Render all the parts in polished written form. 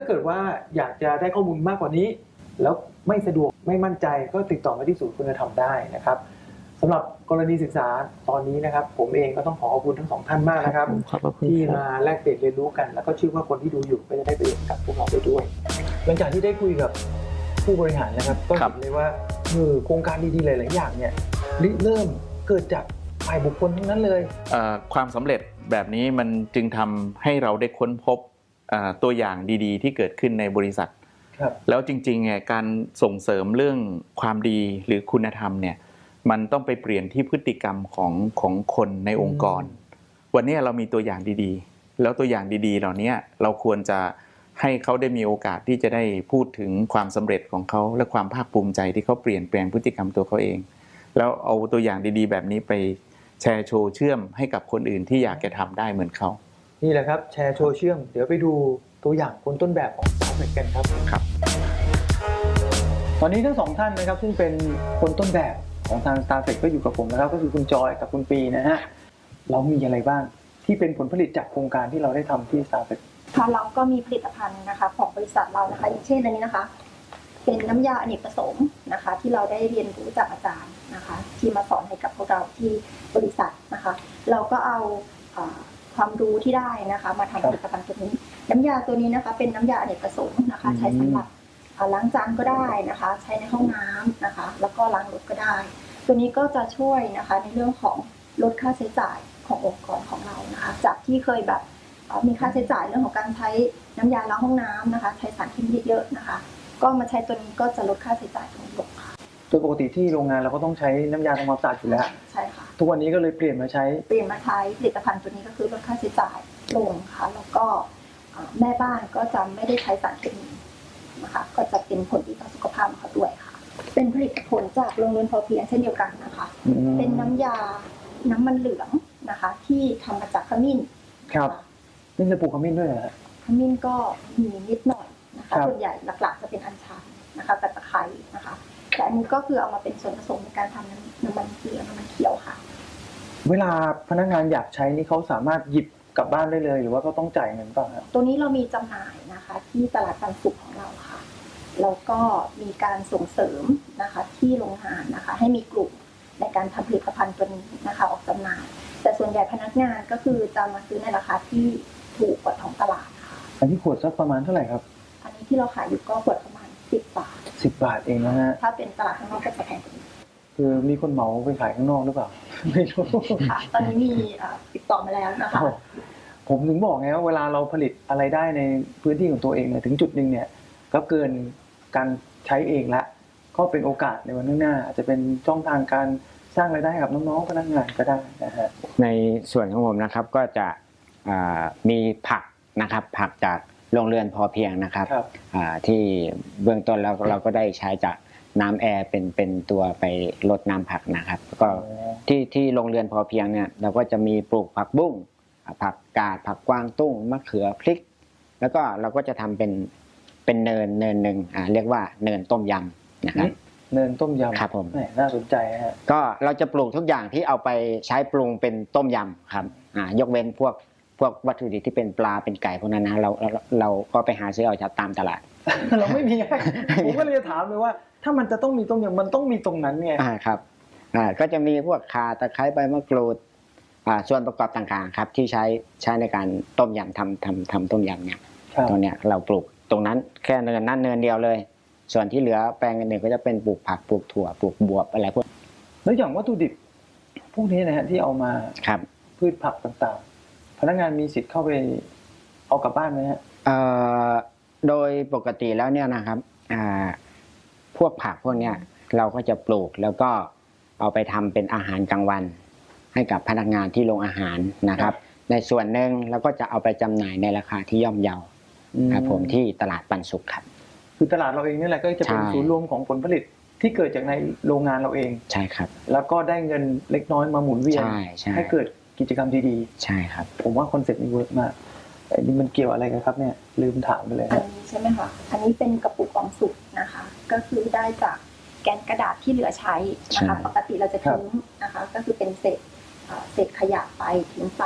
ถ้าเกิดว่าอยากจะได้ข้อมูลมากกว่านี้แล้วไม่สะดวกไม่มั่นใจก็ติดต่อมาที่ศูนย์คุณธรรมได้นะครับสำหรับกรณีศึกษาตอนนี้นะครับผมเองก็ต้องขอบคุณทั้งสองท่านมากนะครับที่มาแลกเปลี่ยนเรียนรู้กันแล้วก็เชื่อว่าคนที่ดูอยู่ก็จะได้ประโยชน์กับพวกเราไปด้วยหลังจากที่ได้คุยกับผู้บริหารนะครับก็เห็นเลยว่าโครงการดีๆหลายๆอย่างเนี่ยเริ่มเกิดจากฝ่ายบุคคลทั้งนั้นเลยความสำเร็จแบบนี้มันจึงทำให้เราได้ค้นพบตัวอย่างดีๆที่เกิดขึ้นในบริษัทแล้วจริงๆเนี่ยการส่งเสริมเรื่องความดีหรือคุณธรรมเนี่ยมันต้องไปเปลี่ยนที่พฤติกรรมของคนในองค์กรวันนี้เรามีตัวอย่างดีๆแล้วตัวอย่างดีๆเหล่านี้เราควรจะให้เขาได้มีโอกาสที่จะได้พูดถึงความสำเร็จของเขาและความภาคภูมิใจที่เขาเปลี่ยนแปลงพฤติกรรมตัวเขาเองแล้วเอาตัวอย่างดีๆแบบนี้ไปแชร์โชว์เชื่อมให้กับคนอื่นที่อยากจะทำได้เหมือนเขานี่แหละครับแชร์โชว์เชื่อมเดี๋ยวไปดูตัวอย่างคนต้นแบบของ StarFlex กันครับตอนนี้ทั้งสองท่านนะครับซึ่งเป็นคนต้นแบบของทาง StarFlex ก็อยู่กับผมนะครับก็คือคุณจอยกับคุณปีนะฮะเรามีอะไรบ้างที่เป็นผลผลิตจากโครงการที่เราได้ทำที่ StarFlex ค่ะเราก็มีผลิตภัณฑ์นะคะของบริษัทเรานะคะอย่างเช่นอันนี้นะคะเป็นน้ำยาอเนกประสงค์นะคะที่เราได้เรียนรู้จากอาจารย์นะคะที่มาสอนให้กับพวกเราที่บริษัทนะคะเราก็เอาความรู้ที่ได้นะคะมาทำผลิตภัณฑ์ตัวนี้น้ำยาตัวนี้นะคะเป็นน้ำยาอเนกประสงค์นะคะใช้สำหรับล้างจานก็ได้นะคะใช้ในห้องน้ำนะคะแล้วก็ล้างรถก็ได้ตัวนี้ก็จะช่วยนะคะในเรื่องของลดค่าใช้จ่ายขององค์กรของเรานะคะจากที่เคยแบบมีค่าใช้จ่ายเรื่องของการใช้น้ำยาล้างห้องน้ำนะคะใช้สารเคมีเยอะๆนะคะก็มาใช้ตัวนี้ก็จะลดค่าใช้จ่ายตรงนี้ลงค่ะโดยปกติที่โรงงานเราก็ต้องใช้น้ำยาทำความสะอาดอยู่แล้วใช่ค่ะทุกวันนี้ก็เลยเปลี่ยนมาใช้ผลิตภัณฑ์ตัวนี้ก็คือลดค่าใช้จ่ายลงค่ะแล้วก็แม่บ้านก็จะไม่ได้ใช้สารเคมีนะคะก็จะเป็นผลดีต่อสุขภาพเขาด้วยค่ะเป็นผลิตผลจากโรงเรือนพอเพียงเช่นเดียวกันนะคะเป็นน้ำยาน้ำมันเหลืองนะคะที่ทำมาจากขมิ้นครับนี่จะปลูกขมิ้นด้วยเหรอขมิ้นก็มีนิดหน่อยนะคะส่วนใหญ่หลักๆจะเป็นอัญชันนะคะกับตะไคร้นะคะแต่อันนี้ก็คือเอามาเป็นส่วนผสมในการทำน้ำมันเหลืองน้ำมันเขียวค่ะเวลาพนักงานอยากใช้นี่เขาสามารถหยิบกลับบ้านได้เลยหรือว่าเขาต้องจ่ายเงินก่อนครับตัวนี้เรามีจำหน่ายนะคะที่ตลาดปันสุขของเราค่ะแล้วก็มีการส่งเสริมนะคะที่โรงงานนะคะให้มีกลุ่มในการทำผลิตภัณฑ์ตัวนี้นะคะออกจำหน่ายแต่ส่วนใหญ่พนักงานก็คือจะมาซื้อในราคาที่ถูกกว่าท้องตลาดค่ะอันนี้ขวดสักประมาณเท่าไหร่ครับอันนี้ที่เราขายอยู่ก็ขวดประมาณ10 บาท 10 บาทเองนะฮะถ้าเป็นตลาดข้างนอกก็จะแพงกว่านี้คือมีคนเหมาไปขายข้างนอกหรือเปล่าไม่รู้ค่ะตอนนี้มีติดต่อมาแล้วนะคะผมถึงบอกไงว่าเวลาเราผลิตอะไรได้ในพื้นที่ของตัวเองเนี่ยถึงจุดหนึ่งเนี่ยก็เกินการใช้เองละก็เป็นโอกาสในวันข้างหน้าอาจจะเป็นช่องทางการสร้างรายได้ให้กับน้องๆพนักงานก็ได้นะฮะในส่วนของผมนะครับก็จะมีผักนะครับผักจากโรงเรือนพอเพียงนะครับที่เบื้องต้นเราก็ได้ใช้จากน้ำแอร์เป็นตัวไปลดน้ำผักนะครับก็ที่โรงเรือนพอเพียงเนี่ยเราก็จะมีปลูกผักบุ้งผักกาดผักกวางตุ้งมะเขือพริกแล้วก็เราก็จะทำเป็นเนินหนึ่งเรียกว่าเนินต้มยำนะครับเนินต้มยำครับผมน่าสนใจฮะก็เราจะปลูกทุกอย่างที่เอาไปใช้ปรุงเป็นต้มยำครับยกเว้นพวกวัตถุดิบที่เป็นปลาเป็นไก่พวกนั้นนะเราก็ไปหาซื้อเอาจากตามตลาดเราไม่มีผมก็เลยจะถามเลยว่าถ้ามันจะต้องมีต้มยำมันต้องมีตรงนั้นไงครับก็จะมีพวกข่าตะไคร้ใบมะกรูดส่วนประกอบต่างๆครับที่ใช้ในการต้มยำทำต้มยำเนี่ยตรงเนี้ยเราปลูกตรงนั้นแค่เนินนั้นเนินเดียวเลยส่วนที่เหลือแปลงอื่นก็จะเป็นปลูกผักปลูกถั่วปลูกบวบอะไรพวกแล้วอย่างวัตถุดิบพวกนี้นะฮะที่เอามาพืชผักต่างๆพนักงานมีสิทธิ์เข้าไปเอากลับบ้านไหมฮะโดยปกติแล้วเนี่ยนะครับพวกผักพวกเนี้ยเราก็จะปลูกแล้วก็เอาไปทำเป็นอาหารกลางวันให้กับพนักงานที่โรงอาหารนะครับในส่วนหนึ่งเราก็จะเอาไปจำหน่ายในราคาที่ย่อมเยาครับผมที่ตลาดปันสุขครับคือตลาดเราเองนี่แหละก็จะเป็นศูนย์รวมของผลผลิตที่เกิดจากในโรงงานเราเองใช่ครับแล้วก็ได้เงินเล็กน้อยมาหมุนเวียนให้เกิดกิจกรรมดีๆใช่ครับผมว่าคอนเซ็ปต์นี้เวิร์กมากอันนี้มันเกี่ยวอะไรกันครับเนี่ยลืมถามไปเลยอันนี้ใช่ไหมคะอันนี้เป็นกระปุกออมสุกนะคะก็คือได้จากแกนกระดาษที่เหลือใช้นะคะปกติเราจะทิ้งนะคะก็คือเป็นเศษขยะไปทิ้งไป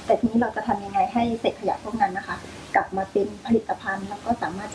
แต่ทีนี้เราจะทำยังไงให้เศษขยะพวกนั้นนะคะ กลับมาเป็นผลิตภัณฑ์แล้วก็สามารถ